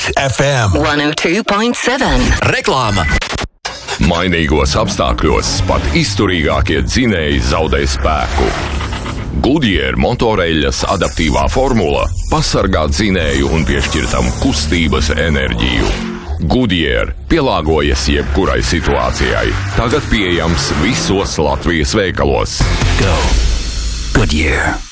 Hit FM 102.7. Reklāma. Mainīgos apstākļos pat izturīgākie dzinēji zaudē spēku. Goodyear motoreļļas adaptīvā formula pasargā dzinēju un piešķir tam kustības enerģiju. Goodyear pielāgojas jebkurai situācijai. Tagad pieejams visos Latvijas veikalos. Go. Goodyear.